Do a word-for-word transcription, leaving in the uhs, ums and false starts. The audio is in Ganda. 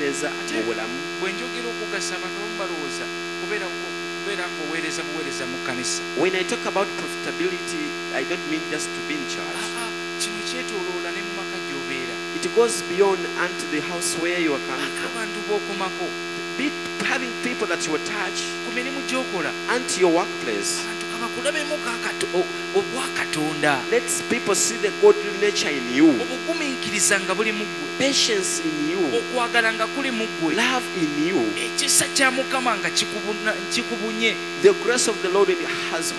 okuweereza mu bulamu. Bwe njogera okugasa abantu abamu balowooza kubeera kubeera ng'oweereza buweereza mu kkanisa. When I talk about profitability, I don't mean just to be in church. Aa, kino kyetooloola ne mu maka gy'obeera. It goes beyond unto the house where you are coming Aka from. abantu b'okomako. Be having people that you attach Ku mirimu gy'okola. unto your workplace. Abantu kabakulabemu obwakatonda. Let people see the godly nature in you, Obugumiikiriza nga buli mu ggwe. patience in you, Okwagala nga kuli mu ggwe. love in you. Ekisa kya Mukama nga kikubuna- kikubunye. The grace of the Lord has